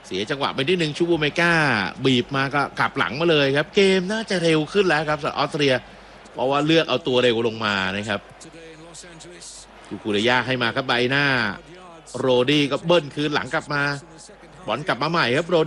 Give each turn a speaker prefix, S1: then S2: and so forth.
S1: เสียจังหวะไปนิดนึงชูบูเมก้าบีบมาก็กลับหลังมาเลยครับเกมน่าจะเร็วขึ้นแล้วครับสำหรับออสเตรียเพราะว่าเลือกเอาตัวเร็วลงมานะครับกูเรย่าให้มาครับใบหน้าโรดี้ก็เบิ้ลคืนหลังกลับมาบอลกลับมาใหม่ครับโร